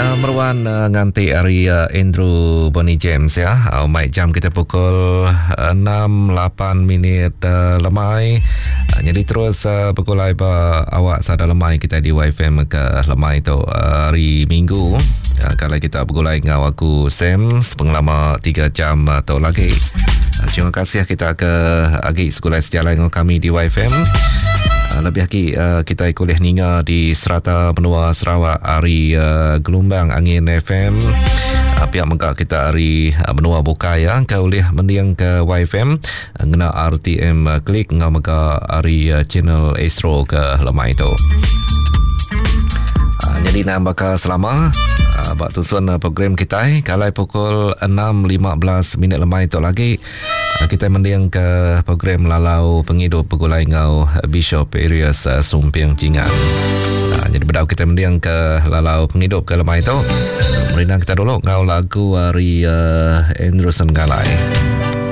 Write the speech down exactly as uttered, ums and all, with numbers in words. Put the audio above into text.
uh, Merwan uh, nganti hari uh, Andrew Bonnie James ya. Uh, Baik, jam kita pukul uh, enam lapan minit uh, lemai. Uh, jadi terus uh, pukul apa awak sada lemai kita di Y F M ke lemai tu uh, hari Minggu. Uh, kalau kita pukul dengan aku Sam pengelama tiga jam atau lagi. Uh, terima kasih kita ke Agi sekolah sejalan dengan kami di Y F M. Uh, lebih lagi uh, kita kuliah ninga di Serata Benua Sarawak hari uh, gelombang angin F M. Uh, pihak megak kita hari uh, Benua Bukaya kau boleh mendiang ke Y F M uh, ngena R T M uh, klik ngau megak hari uh, channel Astro ke lemah itu. Uh, jadi nak bakal selama uh, bak tusuan uh, program kita kalau pukul enam lima belas minit lemah itu lagi. Kita mendiang ke program lalau penghidup pegulai ngau Bishop Arias uh, Sumpiang Jingan. Uh, jadi berdau kita mendiang ke lalau penghidup ke lemah itu. Merinang kita dulu ngau lagu dari uh, Andrew Senggalai.